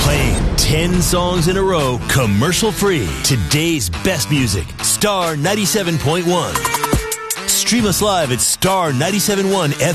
Playing 10 songs in a row, commercial-free. Today's best music, Star 97.1. Stream us live at star971 FM.